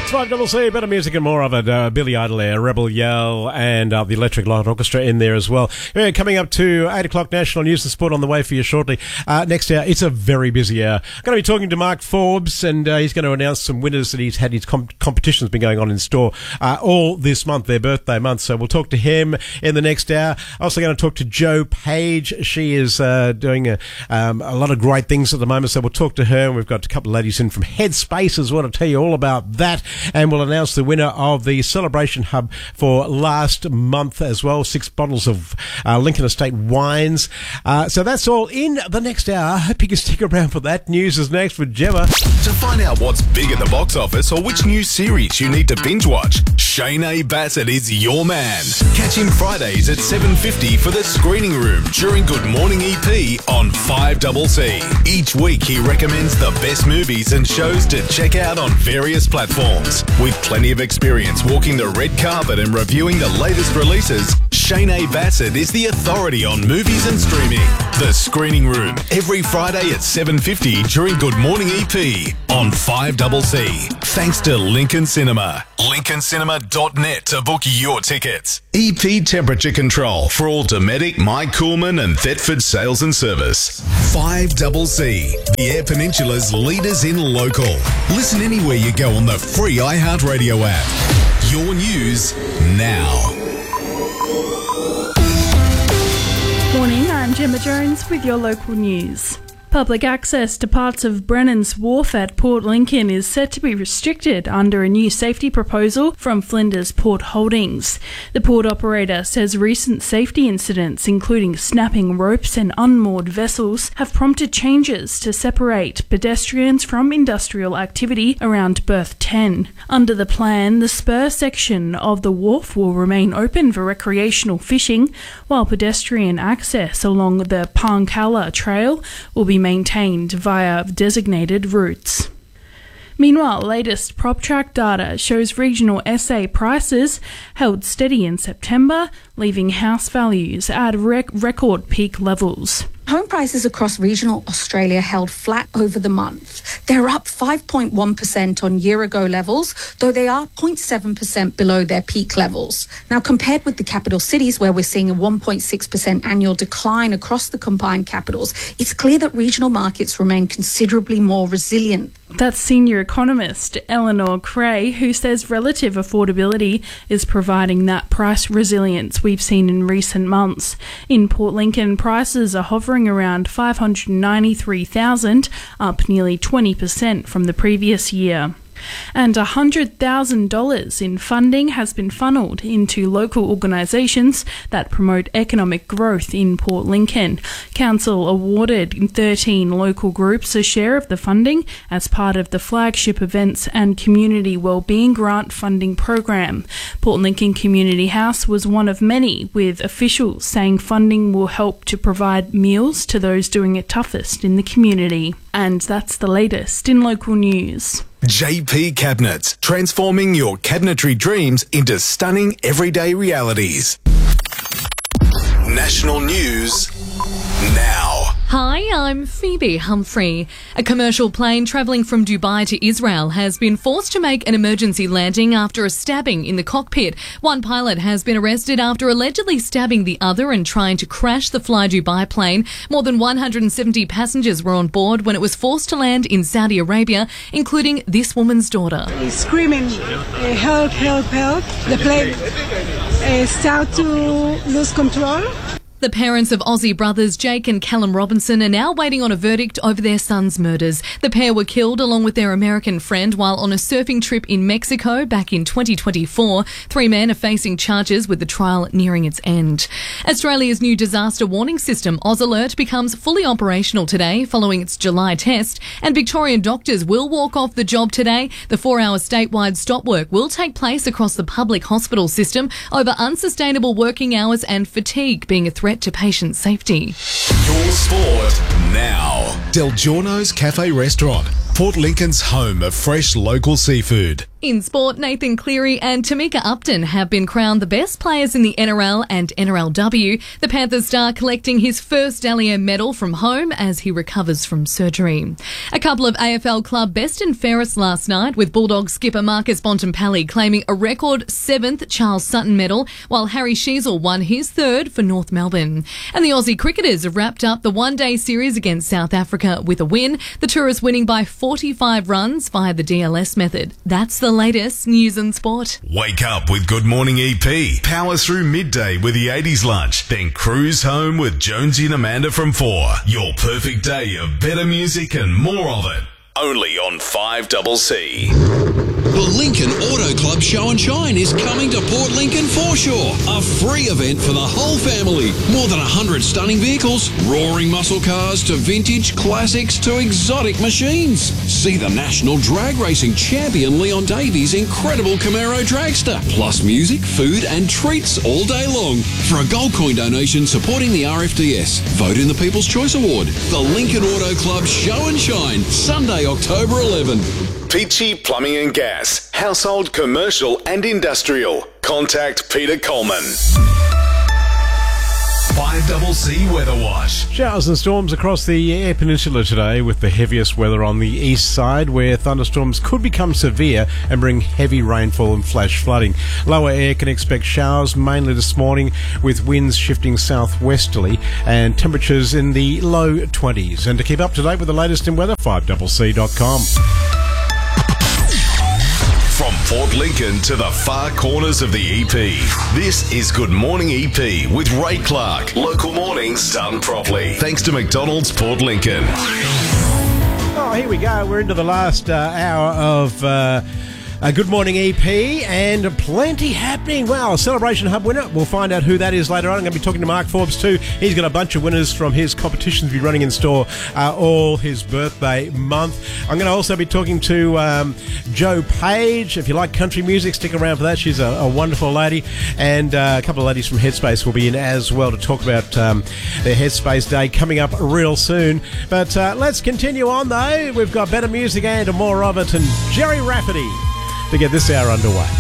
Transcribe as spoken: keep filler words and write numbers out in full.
It's five double C, better music and more of it. Uh, Billy Idol there, Rebel Yell, and uh, the Electric Light Orchestra in there as well. Yeah, coming up to eight o'clock, National News and Sport on the way for you shortly. Uh, next hour, it's a very busy hour. I'm going to be talking to Mark Forbes, and uh, he's going to announce some winners that he's had. His comp- competitions been going on in store uh, all this month, their birthday month. So we'll talk to him in the next hour. Also going to talk to Jo Page. She is uh, doing a, um, a lot of great things at the moment, so we'll talk to her. And we've got a couple of ladies in from Headspace as well to tell you all about that. And we'll announce the winner of the Celebration Hub for last month as well. Six bottles of uh, Lincoln Estate wines. Uh, so that's all in the next hour. I hope you can stick around for that. News is next with Gemma. To find out what's big at the box office or which new series you need to binge watch, Shane A. Bassett is your man. Catch him Fridays at seven fifty for The Screening Room during Good Morning E P on five double C. Each week he recommends the best movies and shows to check out on various platforms. With plenty of experience walking the red carpet and reviewing the latest releases, Shane A. Bassett is the authority on movies and streaming. The Screening Room, every Friday at seven fifty during Good Morning E P on five double C. Thanks to Lincoln Cinema. Lincoln Cinema dot net to book your tickets. E P Temperature Control for all Dometic, Mike Coolman and Thetford Sales and Service. five double C, the Eyre Peninsula's leaders in local. Listen anywhere you go on the free iHeartRadio app. Your news now. Morning, I'm Gemma Jones with your local news. Public access to parts of Brennan's Wharf at Port Lincoln is set to be restricted under a new safety proposal from Flinders Port Holdings. The port operator says recent safety incidents, including snapping ropes and unmoored vessels, have prompted changes to separate pedestrians from industrial activity around Berth ten. Under the plan, the spur section of the wharf will remain open for recreational fishing, while pedestrian access along the Pankala Trail will be maintained via designated routes. Meanwhile, latest PropTrack data shows regional S A prices held steady in September, leaving house values at rec- record peak levels. Home prices across regional Australia held flat over the month. They're up five point one percent on year-ago levels, though they are zero point seven percent below their peak levels. Now, compared with the capital cities, where we're seeing a one point six percent annual decline across the combined capitals, it's clear that regional markets remain considerably more resilient. That's senior economist Eleanor Cray, who says relative affordability is providing that price resilience we've seen in recent months. In Port Lincoln, prices are hovering around five hundred ninety-three thousand dollars, up nearly twenty percent from the previous year. And one hundred thousand dollars in funding has been funneled into local organisations that promote economic growth in Port Lincoln. Council awarded thirteen local groups a share of the funding as part of the flagship events and community wellbeing grant funding program. Port Lincoln Community House was one of many, with officials saying funding will help to provide meals to those doing it toughest in the community. And that's the latest in local news. J P Cabinets, transforming your cabinetry dreams into stunning everyday realities. National news now. Hi, I'm Phoebe Humphrey. A commercial plane travelling from Dubai to Israel has been forced to make an emergency landing after a stabbing in the cockpit. One pilot has been arrested after allegedly stabbing the other and trying to crash the Fly Dubai plane. More than one hundred seventy passengers were on board when it was forced to land in Saudi Arabia, including this woman's daughter. He's screaming, uh, help, help, help. The plane uh, started to lose control. The parents of Aussie brothers Jake and Callum Robinson are now waiting on a verdict over their son's murders. The pair were killed along with their American friend while on a surfing trip in Mexico back in twenty twenty-four. Three men are facing charges with the trial nearing its end. Australia's new disaster warning system, AusAlert, becomes fully operational today following its July test, and Victorian doctors will walk off the job today. The four-hour statewide stop work will take place across the public hospital system over unsustainable working hours and fatigue being a threat to patient safety. Your sport now. Del Giorno's Cafe Restaurant, Port Lincoln's home of fresh local seafood. In sport, Nathan Cleary and Tamika Upton have been crowned the best players in the N R L and N R L W. The Panthers star collecting his first Dally M medal from home as he recovers from surgery. A couple of A F L club best and fairest last night, with Bulldogs skipper Marcus Bontempelli claiming a record seventh Charles Sutton medal, while Harry Sheezel won his third for North Melbourne. And the Aussie cricketers have wrapped up the one-day series against South Africa with a win, the Tourists winning by forty-five runs via the D L S method. That's the latest news and sport. Wake up with Good Morning E P. Power through midday with the eighties lunch. Then cruise home with Jonesy and Amanda from four. Your perfect day of better music and more of it. Only on five C C. The Lincoln Auto Club Show and Shine is coming to Port Lincoln Foreshore, a free event for the whole family. More than one hundred stunning vehicles, roaring muscle cars to vintage classics to exotic machines. See the national drag racing champion Leon Davies' incredible Camaro dragster, plus music, food and treats all day long. For a gold coin donation supporting the R F D S, vote in the People's Choice Award. The Lincoln Auto Club Show and Shine, Sunday, October eleventh. Peachy Plumbing and Gas. Household, commercial and industrial. Contact Peter Coleman. five C C Weather Watch. Showers and storms across the Eyre Peninsula today, with the heaviest weather on the east side, where thunderstorms could become severe and bring heavy rainfall and flash flooding. Lower Eyre can expect showers mainly this morning, with winds shifting southwesterly and temperatures in the low twenties. And to keep up to date with the latest in weather, five C C dot com. From Port Lincoln to the far corners of the E P, this is Good Morning E P with Ray Clark. Local mornings done properly. Thanks to McDonald's Port Lincoln. Oh, here we go. We're into the last uh, hour of uh, uh, Good Morning E P, and plenty happening. Wow, a Celebration Hub winner. We'll find out who that is later on. I'm going to be talking to Mark Forbes too. He's got a bunch of winners from his competitions to be running in store uh, all his birthday month. I'm going to also be talking to um, Joe Page. If you like country music, stick around for that. She's a, a wonderful lady. And uh, a couple of ladies from Headspace will be in as well to talk about um, their Headspace Day coming up real soon. But uh, let's continue on though. We've got better music and more of it, and Jerry Rafferty to get this hour underway.